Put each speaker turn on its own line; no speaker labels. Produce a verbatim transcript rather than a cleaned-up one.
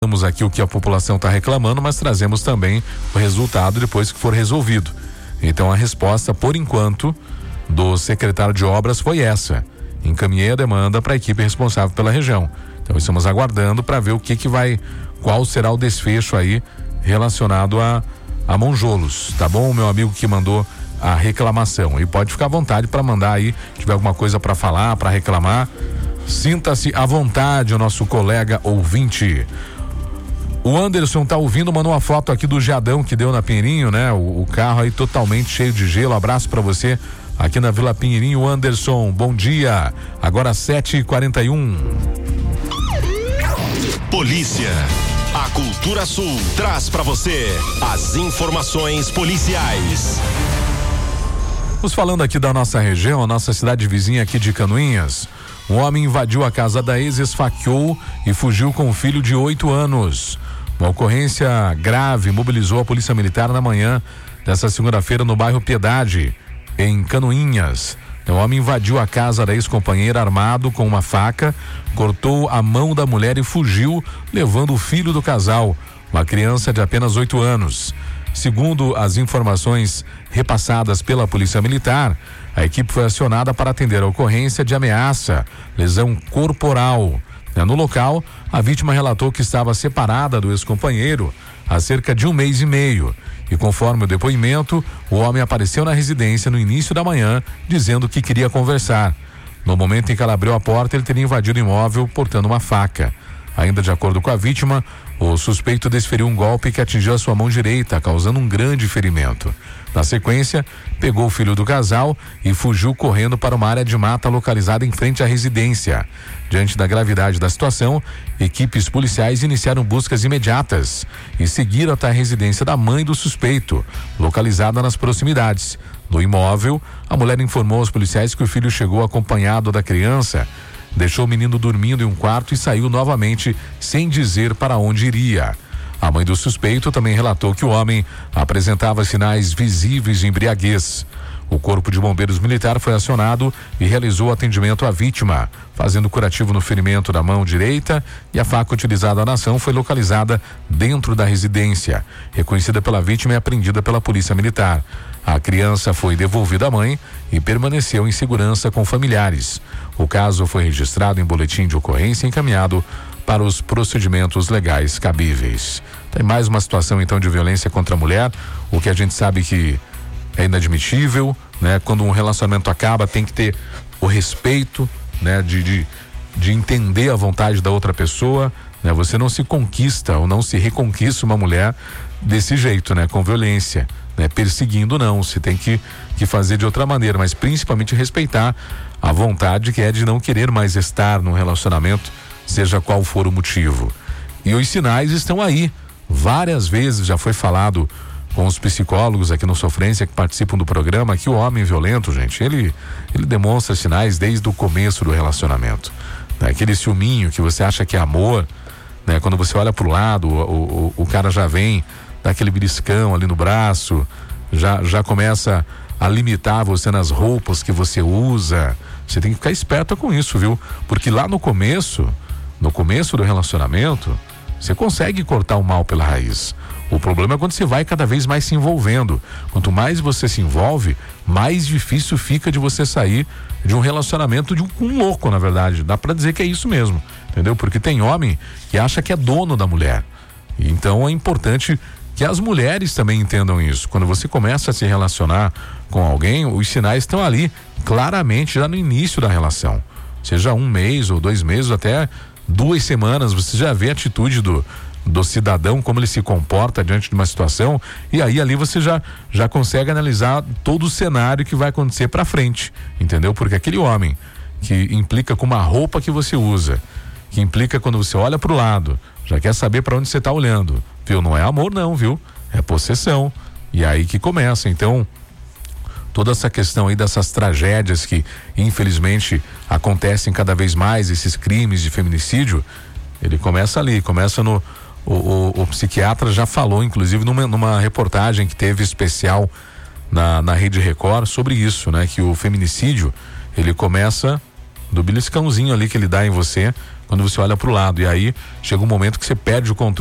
Temos aqui o que a população está reclamando, mas trazemos também o resultado depois que for resolvido. Então a resposta, por enquanto, do secretário de obras foi essa: encaminhei a demanda para a equipe responsável pela região. Então estamos aguardando para ver o que que vai, qual será o desfecho aí relacionado a, a Monjolos, tá bom, meu amigo que mandou a reclamação? E pode ficar à vontade para mandar aí, se tiver alguma coisa para falar, para reclamar, sinta-se à vontade, o nosso colega ouvinte. O Anderson tá ouvindo, mandou uma foto aqui do geadão que deu na Pinheirinho, né? O, o carro aí totalmente cheio de gelo. Abraço pra você aqui na Vila Pinheirinho, Anderson. Bom dia. Agora sete e quarenta e um.
Polícia. A Cultura Sul traz pra você as informações policiais.
Vamos falando aqui da nossa região, a nossa cidade vizinha aqui de Canoinhas. Um homem invadiu a casa da ex, esfaqueou e fugiu com um filho de oito anos. Uma ocorrência grave mobilizou a Polícia Militar na manhã dessa segunda-feira no bairro Piedade, em Canoinhas. O homem invadiu a casa da ex-companheira armado com uma faca, cortou a mão da mulher e fugiu, levando o filho do casal, uma criança de apenas oito anos. Segundo as informações repassadas pela Polícia Militar, a equipe foi acionada para atender a ocorrência de ameaça, lesão corporal. No local, a vítima relatou que estava separada do ex-companheiro há cerca de um mês e meio. E conforme o depoimento, o homem apareceu na residência no início da manhã, dizendo que queria conversar. No momento em que ela abriu a porta, ele teria invadido o imóvel portando uma faca. Ainda de acordo com a vítima, o suspeito desferiu um golpe que atingiu a sua mão direita, causando um grande ferimento. Na sequência, pegou o filho do casal e fugiu correndo para uma área de mata localizada em frente à residência. Diante da gravidade da situação, equipes policiais iniciaram buscas imediatas e seguiram até a residência da mãe do suspeito, localizada nas proximidades. No imóvel, a mulher informou aos policiais que o filho chegou acompanhado da criança, deixou o menino dormindo em um quarto e saiu novamente sem dizer para onde iria. A mãe do suspeito também relatou que o homem apresentava sinais visíveis de embriaguez. O Corpo de Bombeiros Militar foi acionado e realizou atendimento à vítima, fazendo curativo no ferimento da mão direita, e a faca utilizada na ação foi localizada dentro da residência, reconhecida pela vítima e apreendida pela Polícia Militar. A criança foi devolvida à mãe e permaneceu em segurança com familiares. O caso foi registrado em boletim de ocorrência e encaminhado para os procedimentos legais cabíveis. Tem mais uma situação então de violência contra a mulher, o que a gente sabe que é inadmissível, né? Quando um relacionamento acaba, tem que ter o respeito, né? De, de, de entender a vontade da outra pessoa, né? Você não se conquista ou não se reconquista uma mulher desse jeito, né? Com violência, né? Perseguindo não, se tem que, que fazer de outra maneira, mas principalmente respeitar a vontade que é de não querer mais estar num relacionamento, seja qual for o motivo. E os sinais estão aí, várias vezes já foi falado com os psicólogos aqui no Sofrência que participam do programa, que o homem violento, gente, ele, ele demonstra sinais desde o começo do relacionamento, né? Aquele ciúminho que você acha que é amor, né? Quando você olha pro lado, o, o, o cara já vem, dá aquele beliscão ali no braço, já, já começa a limitar você nas roupas que você usa. Você tem que ficar esperta com isso, viu? Porque lá no começo, no começo do relacionamento, você consegue cortar o mal pela raiz. O problema é quando você vai cada vez mais se envolvendo. Quanto mais você se envolve, mais difícil fica de você sair de um relacionamento de um, um louco, na verdade. Dá pra dizer que é isso mesmo, entendeu? Porque tem homem que acha que é dono da mulher. Então é importante que as mulheres também entendam isso. Quando você começa a se relacionar com alguém, os sinais estão ali, claramente, já no início da relação. Seja um mês ou dois meses, até duas semanas, você já vê a atitude do do cidadão, como ele se comporta diante de uma situação, e aí ali você já, já consegue analisar todo o cenário que vai acontecer pra frente, entendeu? Porque aquele homem que implica com uma roupa que você usa, que implica quando você olha pro lado, já quer saber para onde você tá olhando, viu? Não é amor não, viu? É possessão, e aí que começa. Então, toda essa questão aí dessas tragédias que infelizmente acontecem cada vez mais, esses crimes de feminicídio, ele começa ali, começa no O, o, o psiquiatra já falou, inclusive, numa, numa reportagem que teve especial na, na Rede Record sobre isso, né? Que o feminicídio, ele começa do beliscãozinho ali que ele dá em você quando você olha para o lado. E aí chega um momento que você perde o controle